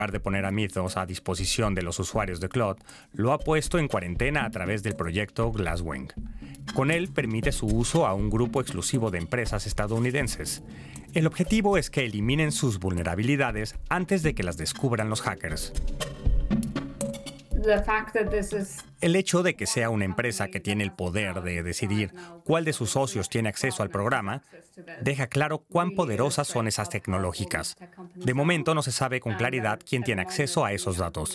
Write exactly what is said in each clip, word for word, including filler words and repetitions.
de poner a Mythos a disposición de los usuarios de Claude, lo ha puesto en cuarentena a través del proyecto Glasswing. Con él permite su uso a un grupo exclusivo de empresas estadounidenses. El objetivo es que eliminen sus vulnerabilidades antes de que las descubran los hackers. El hecho de que sea una empresa que tiene el poder de decidir cuál de sus socios tiene acceso al programa deja claro cuán poderosas son esas tecnológicas. De momento no se sabe con claridad quién tiene acceso a esos datos.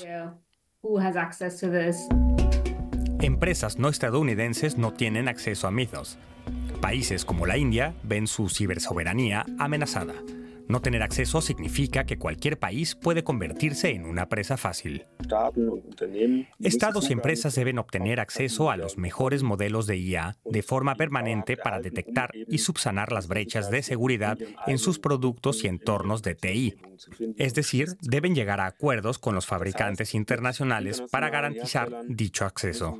Empresas no estadounidenses no tienen acceso a Mythos. Países como la India ven su cibersoberanía amenazada. No tener acceso significa que cualquier país puede convertirse en una presa fácil. Estados y empresas deben obtener acceso a los mejores modelos de I A de forma permanente para detectar y subsanar las brechas de seguridad en sus productos y entornos de T I. Es decir, deben llegar a acuerdos con los fabricantes internacionales para garantizar dicho acceso.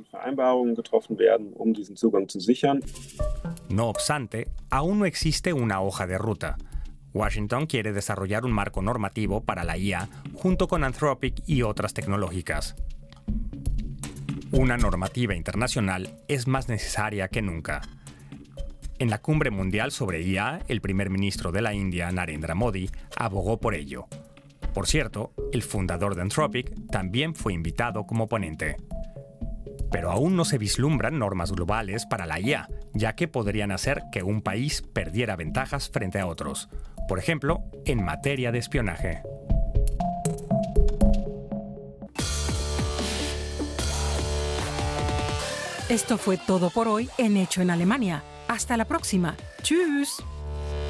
No obstante, aún no existe una hoja de ruta. Washington quiere desarrollar un marco normativo para la I A junto con Anthropic y otras tecnológicas. Una normativa internacional es más necesaria que nunca. En la Cumbre Mundial sobre I A, el primer ministro de la India, Narendra Modi, abogó por ello. Por cierto, el fundador de Anthropic también fue invitado como ponente. Pero aún no se vislumbran normas globales para la I A, ya que podrían hacer que un país perdiera ventajas frente a otros. Por ejemplo, en materia de espionaje. Esto fue todo por hoy en Hecho en Alemania. Hasta la próxima. Tschüss.